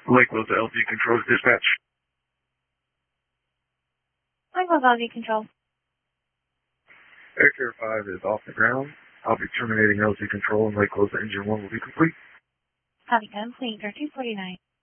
Lakewood to LZ Control Dispatch. Lakewood LZ Control. Air Carrier 5 is off the ground. I'll be terminating LZ Control and Lakewood's engine 1 will be complete. Copy complete, or 249.